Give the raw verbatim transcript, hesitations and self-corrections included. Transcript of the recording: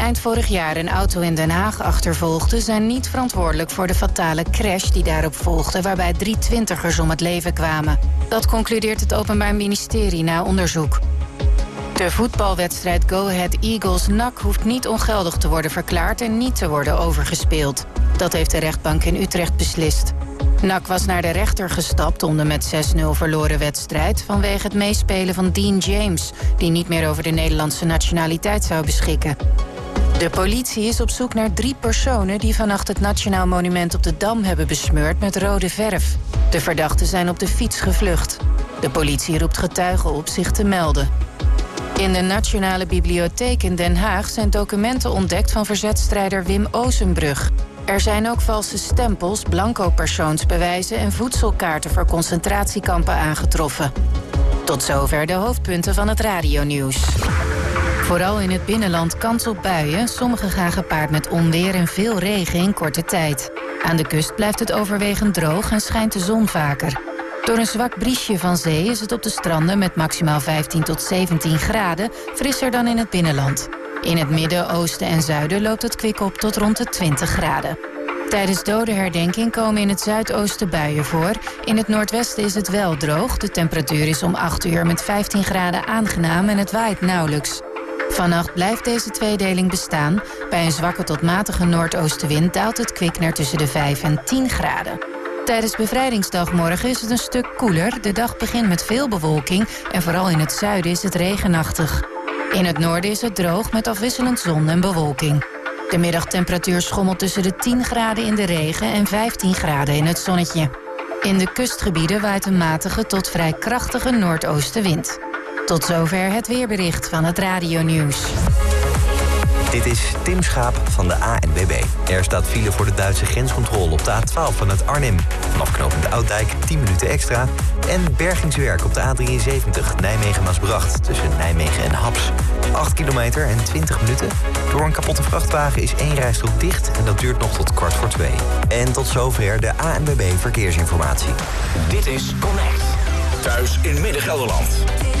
eind vorig jaar een auto in Den Haag achtervolgde, zijn niet verantwoordelijk voor de fatale crash die daarop volgde, waarbij drie twintigers om het leven kwamen. Dat concludeert het Openbaar Ministerie na onderzoek. De voetbalwedstrijd Go Ahead Eagles-N A C hoeft niet ongeldig te worden verklaard en niet te worden overgespeeld. Dat heeft de rechtbank in Utrecht beslist. N A C was naar de rechter gestapt om de met zes nul verloren wedstrijd vanwege het meespelen van Dean James, die niet meer over de Nederlandse nationaliteit zou beschikken. De politie is op zoek naar drie personen die vannacht het Nationaal Monument op de Dam hebben besmeurd met rode verf. De verdachten zijn op de fiets gevlucht. De politie roept getuigen op zich te melden. In de Nationale Bibliotheek in Den Haag zijn documenten ontdekt van verzetstrijder Wim Ozenbrug. Er zijn ook valse stempels, blanco persoonsbewijzen en voedselkaarten voor concentratiekampen aangetroffen. Tot zover de hoofdpunten van het radionieuws. Vooral in het binnenland kans op buien. Sommige gaan gepaard met onweer en veel regen in korte tijd. Aan de kust blijft het overwegend droog en schijnt de zon vaker. Door een zwak briesje van zee is het op de stranden met maximaal vijftien tot zeventien graden frisser dan in het binnenland. In het midden, oosten en zuiden loopt het kwik op tot rond de twintig graden. Tijdens dodenherdenking komen in het zuidoosten buien voor. In het noordwesten is het wel droog. De temperatuur is om acht uur met vijftien graden aangenaam en het waait nauwelijks. Vannacht blijft deze tweedeling bestaan. Bij een zwakke tot matige noordoostenwind daalt het kwik naar tussen de vijf en tien graden. Tijdens bevrijdingsdag morgen is het een stuk koeler. De dag begint met veel bewolking en vooral in het zuiden is het regenachtig. In het noorden is het droog met afwisselend zon en bewolking. De middagtemperatuur schommelt tussen de tien graden in de regen en vijftien graden in het zonnetje. In de kustgebieden waait een matige tot vrij krachtige noordoostenwind. Tot zover het weerbericht van het radionieuws. Dit is Tim Schaap van de A N W B. Er staat file voor de Duitse grenscontrole op de A twaalf vanuit Arnhem. Vanaf knooppunt Oudijk tien minuten extra. En bergingswerk op de A drieënzeventig Nijmegen-Maasbracht tussen Nijmegen en Haps. acht kilometer en twintig minuten. Door een kapotte vrachtwagen is één rijstrook dicht en dat duurt nog tot kwart voor twee. En tot zover de A N W B Verkeersinformatie. Dit is Connect. Thuis in Midden-Gelderland.